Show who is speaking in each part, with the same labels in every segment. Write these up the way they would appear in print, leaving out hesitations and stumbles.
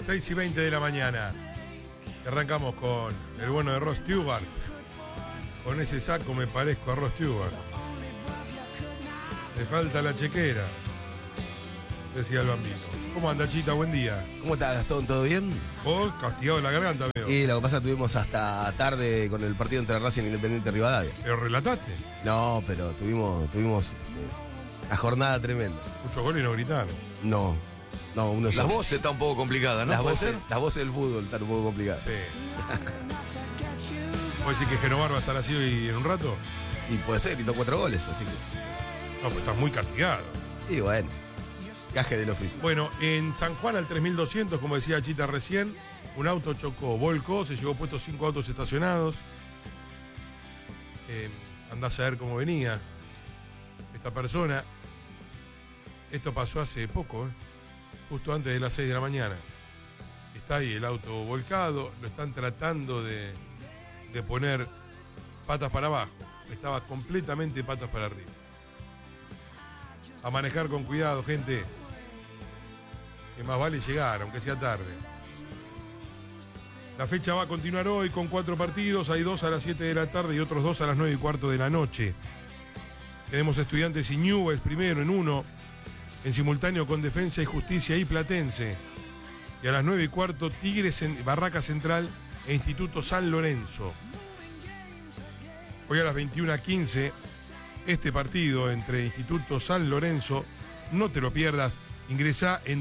Speaker 1: 6:20 de la mañana. Arrancamos con el bueno de Ross Stewart. Con ese saco me parezco a Ross Stewart. Le falta la chequera, decía el bambino. ¿Cómo anda, Chita? Buen día.
Speaker 2: ¿Cómo estás, Gastón? ¿Todo bien?
Speaker 1: Vos, castigado en la garganta, veo.
Speaker 2: Y lo que pasa, tuvimos hasta tarde con el partido entre Racing e Independiente Rivadavia.
Speaker 1: ¿Pero relataste?
Speaker 2: No, pero tuvimos la jornada tremenda.
Speaker 1: Muchos goles y no gritaron.
Speaker 2: No, uno
Speaker 3: Las
Speaker 2: solo.
Speaker 3: voces está un poco complicada, ¿no?
Speaker 2: Las
Speaker 3: ¿Puede
Speaker 2: voces,
Speaker 3: ser?
Speaker 2: las voces del fútbol están un poco complicadas.
Speaker 1: Sí. ¿Puedes decir que Genovar va a estar así hoy en un rato?
Speaker 2: Y puede ser, hizo 4 goles, así que.
Speaker 1: No, pues estás muy castigado.
Speaker 2: Y bueno, gaje del oficio.
Speaker 1: Bueno, en San Juan al 3200, como decía Chita recién, un auto chocó, volcó, se llevó puestos 5 autos estacionados. Andás a ver cómo venía esta persona. Esto pasó hace poco, justo antes de las 6 de la mañana. Está ahí el auto volcado, lo están tratando de poner patas para abajo. Estaba completamente patas para arriba. A manejar con cuidado, gente. Que más vale llegar, aunque sea tarde. La fecha va a continuar hoy con 4 partidos. Hay 2 a las 7 de la tarde y otros 2 a las 9:15 de la noche. Tenemos Estudiantes y Newell's primero en 1. En simultáneo con Defensa y Justicia y Platense. Y a las 9:15 Tigres en Barraca Central e Instituto San Lorenzo. Hoy a las 21:15 este partido entre Instituto San Lorenzo, no te lo pierdas. Ingresá en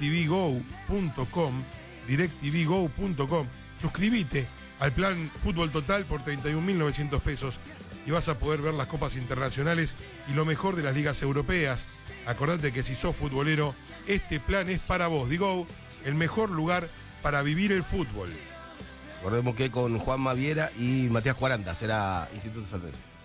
Speaker 1: directvgo.com, suscribite al plan Fútbol Total por 31.900 pesos y vas a poder ver las copas internacionales y lo mejor de las ligas europeas. Acordate que si sos futbolero, este plan es para vos. Digo, el mejor lugar para vivir el fútbol.
Speaker 2: Recordemos que con Juan Maviera y Matías Cuaranta será Instituto San Lorenzo.